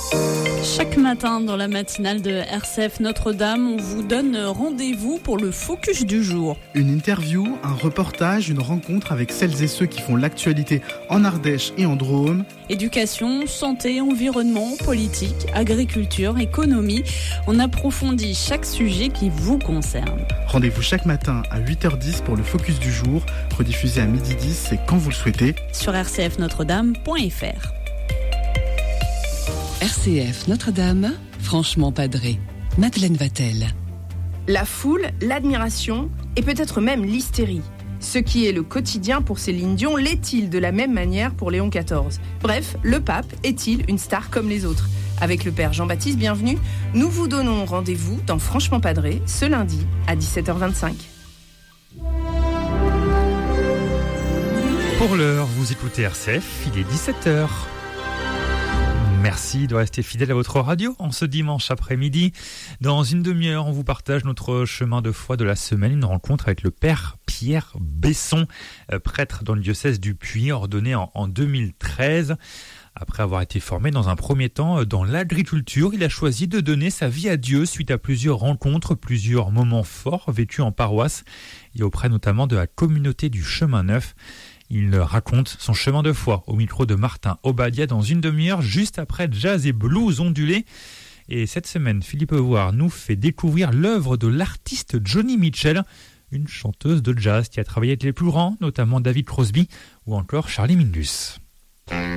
Chaque matin dans la matinale de RCF Notre-Dame, on vous donne rendez-vous pour le focus du jour. Une interview, un reportage, une rencontre avec celles et ceux qui font l'actualité en Ardèche et en Drôme. Éducation, santé, environnement, politique, agriculture, économie. On approfondit chaque sujet qui vous concerne. Rendez-vous chaque matin à 8h10 pour le focus du jour, rediffusé à 12h10 et quand vous le souhaitez sur rcfnotredame.fr. RCF Notre-Dame, franchement padré. Madeleine Vatel. La foule, l'admiration et peut-être même l'hystérie. Ce qui est le quotidien pour Céline Dion, l'est-il de la même manière pour Léon XIV ? Bref, le pape est-il une star comme les autres ? Avec le père Jean-Baptiste Bienvenu, nous vous donnons rendez-vous dans Franchement Padré ce lundi à 17h25. Pour l'heure, vous écoutez RCF, il est 17h. Merci de rester fidèle à votre radio en ce dimanche après-midi. Dans une demi-heure, on vous partage notre chemin de foi de la semaine, une rencontre avec le père Pierre Besson, prêtre dans le diocèse du Puy, ordonné en 2013. Après avoir été formé dans un premier temps dans l'agriculture, il a choisi de donner sa vie à Dieu suite à plusieurs rencontres, plusieurs moments forts vécus en paroisse et auprès notamment de la communauté du Chemin Neuf. Il raconte son chemin de foi au micro de Martin Obadia dans une demi-heure, juste après Jazz et Blues ondulés. Et cette semaine, Philippe Voir nous fait découvrir l'œuvre de l'artiste Joni Mitchell, une chanteuse de jazz qui a travaillé avec les plus grands, notamment David Crosby ou encore Charlie Mingus.